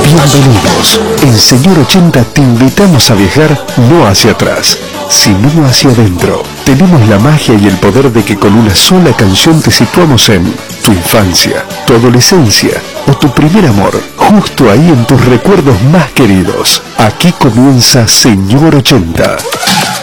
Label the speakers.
Speaker 1: Bienvenidos. En Señor 80 te invitamos a viajar no hacia atrás, sino hacia adentro. Tenemos la magia y el poder de que con una sola canción te situamos en tu infancia, tu adolescencia o tu primer amor, justo ahí en tus recuerdos más queridos. Aquí comienza Señor 80.